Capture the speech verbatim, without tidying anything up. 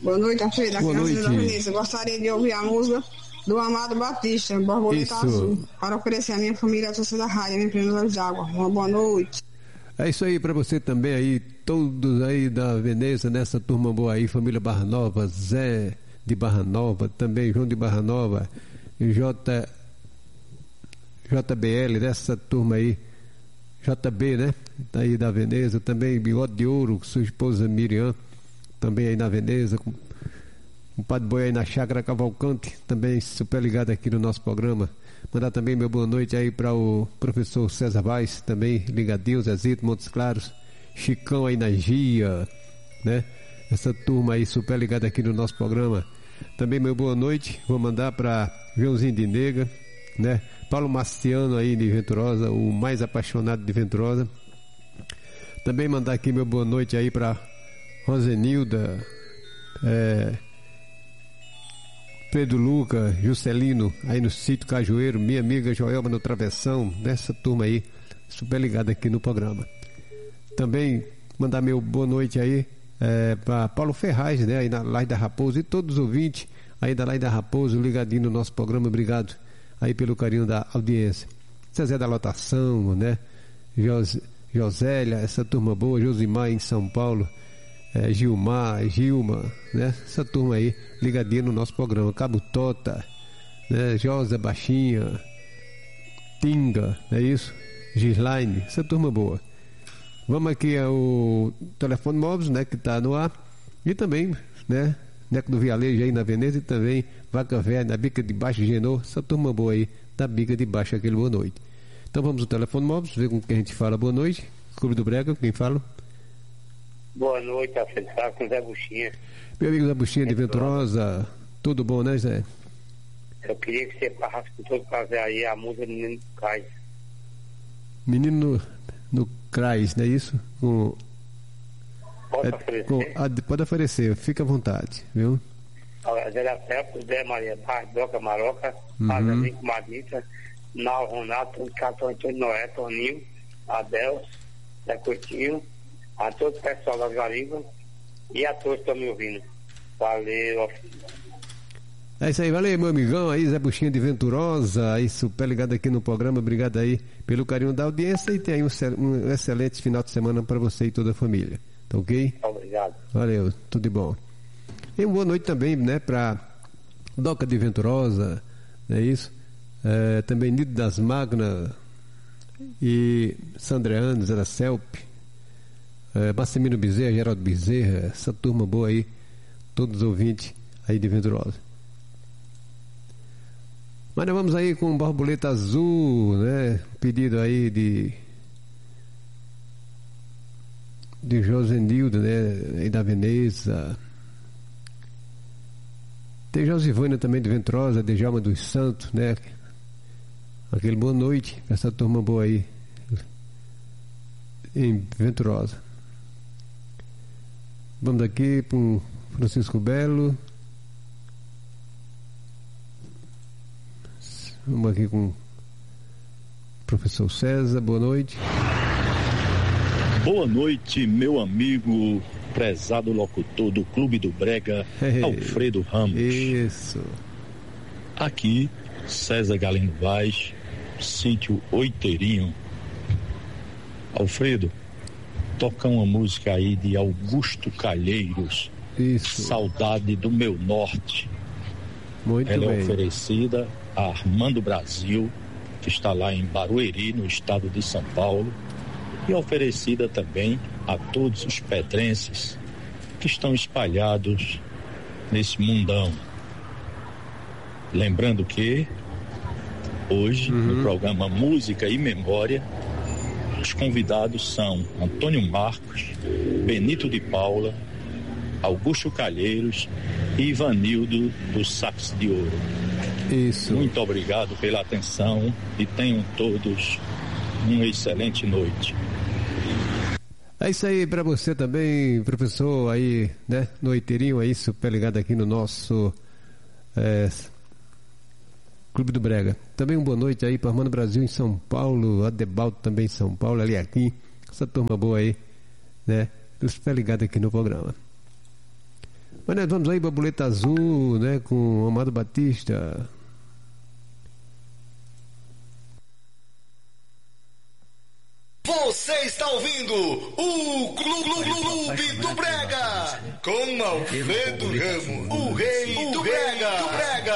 Boa noite, Alfredo. Aqui Boa na noite. Cidade da Veneza. Gostaria de ouvir a música do Amado Batista, Borboleta Isso. Azul, para oferecer à minha família a torcida da rádio, minha empresa de água. Uma boa noite. É isso aí para você também aí, todos aí da Veneza, nessa turma boa aí, família Barra Nova, Zé de Barra Nova, também João de Barra Nova, J, J B L, dessa turma aí, J B, né? Daí da Veneza, também Bigode de Ouro, sua esposa Miriam, também aí na Veneza, com o Padre Boi aí na Chácara Cavalcante, também super ligado aqui no nosso programa. Mandar também meu boa noite aí para o professor César Vaz, também ligadinho, Zezito, Montes Claros, Chicão aí na Gia, né? Essa turma aí super ligada aqui no nosso programa. Também meu boa noite, vou mandar para Joãozinho de Nega, né? Paulo Marciano aí de Venturosa, o mais apaixonado de Venturosa. Também mandar aqui meu boa noite aí para Rosenilda, é, Pedro Luca, Juscelino, aí no sítio Cajueiro, minha amiga Joelma no Travessão, dessa turma aí, super ligada aqui no programa. Também mandar meu boa noite aí é, para Paulo Ferraz, né, aí na Laje da Raposo, e todos os ouvintes aí da Laje da Raposo, ligadinho no nosso programa, obrigado aí pelo carinho da audiência. Zezé da Lotação, né, Jos, Josélia, essa turma boa, Josimar em São Paulo, É, Gilmar, Gilma, né? Essa turma aí, ligadinha no nosso programa. Cabo Tota, né? Josa Baixinha, Tinga, não é isso? Gislaine, essa turma boa. Vamos aqui ao telefone móvel, né? Que tá no ar. E também, né? Neco do Vialejo aí na Veneza e também Vaca Velha na Bica de Baixo, Genô, essa turma boa aí da Bica de Baixo, aquele boa noite. Então vamos ao telefone móvel, ver com quem a gente fala. Boa noite. Clube do Brega, quem fala? Boa noite, Alfredo. Fala com o Zé Buchinha. Meu amigo Zé Buchinha de Venturosa, tudo bom, né, Zé? Eu queria que você passasse com todo prazer aí a música do Menino do Cais. Menino no, no Crais, não é isso? Com, Pode é, oferecer? com, a, pode oferecer, fica à vontade, viu? Zé da Felpa, Zé Maria Paz, Broca Maroca, Uhum. Azazinho Madita, Nau Ronato, Cato Antônio Noé, Toninho, Adeus, Zé Coutinho, a todo o pessoal das Garibas e a todos que estão me ouvindo. Valeu. É isso aí, valeu, meu amigão aí, Zé Buchinha de Venturosa, aí super ligado aqui no programa, obrigado aí pelo carinho da audiência e tem aí um, um excelente final de semana para você e toda a família, tá ok? Obrigado. Valeu, tudo de bom. E uma boa noite também, né, para Doca de Venturosa, não é isso? É, também Nido das Magnas e Sandreano, Zé da Celp, É, Massimino Bezerra, Geraldo Bezerra, essa turma boa aí, todos os ouvintes aí de Venturosa. Mas nós vamos aí com Borboleta Azul, né? Pedido aí de de Josenildo, né? Aí da Veneza. Tem Josivânia também de Venturosa, de Djalma dos Santos, né? Aquele boa noite, essa turma boa aí em Venturosa. Vamos aqui para o Francisco Belo. Vamos aqui com o professor César. Boa noite. Boa noite, meu amigo prezado locutor do Clube do Brega, Hey, Alfredo Ramos. Isso. Aqui, César Galeno Vaz, sítio Oiteirinho. Alfredo, toca uma música aí de Augusto Calheiros. Isso. Saudade do Meu Norte. Muito Ela bem. é oferecida a Armando Brasil, que está lá em Barueri, no estado de São Paulo, e oferecida também a todos os pedrenses que estão espalhados nesse mundão. Lembrando que hoje, uhum. no programa Música e Memória, os convidados são Antônio Marcos, Benito de Paula, Augusto Calheiros e Ivanildo do Sax de Ouro. Isso. Muito obrigado pela atenção e tenham todos uma excelente noite. É isso aí para você também, professor, aí, né, noiteirinho aí, super ligado aqui no nosso é, Clube do Brega. Também uma boa noite aí para Armando Brasil em São Paulo, Adebaldo também em São Paulo, ali aqui, essa turma boa aí, né, super ligado aqui no programa. Mas nós vamos aí, Borboleta Azul, né? Com Amado Batista. Você está ouvindo o Clube do Brega com Alfredo Ramos, o rei do Brega.